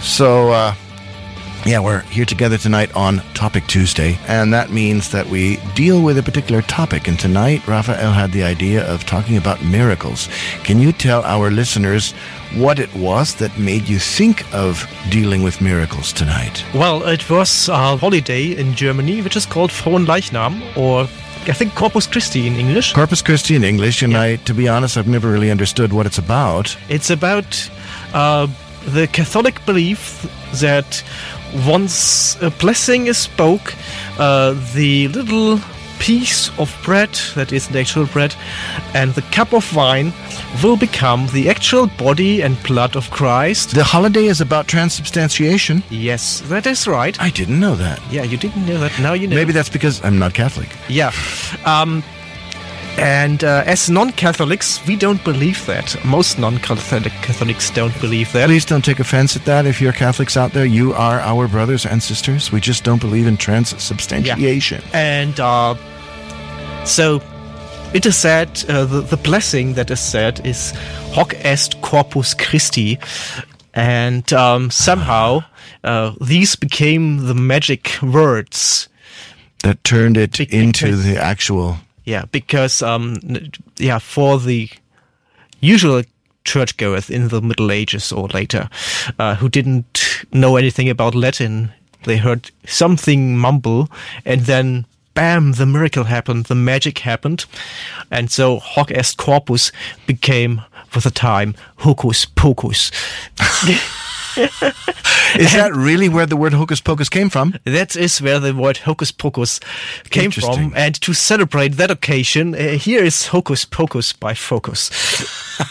So, we're here together tonight on Topic Tuesday, and that means that we deal with a particular topic. And tonight, Raphael had the idea of talking about miracles. Can you tell our listeners what it was that made you think of dealing with miracles tonight? Well, it was a holiday in Germany, which is called Fronleichnam, or I think Corpus Christi in English. Corpus Christi in English, and to be honest, I've never really understood what it's about. It's about the Catholic belief that once a blessing is spoke, the little piece of bread, that is the actual bread, and the cup of wine will become the actual body and blood of Christ. The holiday is about transubstantiation? Yes, that is right. I didn't know that. Yeah, you didn't know that. Now you know. Maybe that's because I'm not Catholic. Yeah. And as non-Catholics, we don't believe that. Most non-Catholics don't believe that. Please don't take offense at that. If you're Catholics out there, you are our brothers and sisters. We just don't believe in transubstantiation. Yeah. And so it is said, the blessing that is said is Hoc est Corpus Christi. And somehow these became the magic words. That turned it into the actual... Yeah, because for the usual churchgoers in the Middle Ages or later, who didn't know anything about Latin, they heard something mumble, and then bam, the miracle happened, the magic happened, and so Hoc est Corpus became, with the time, Hocus Pocus. Is that really where the word hocus pocus came from? That is where the word hocus pocus came from. And to celebrate that occasion, here is Hocus Pocus by Focus.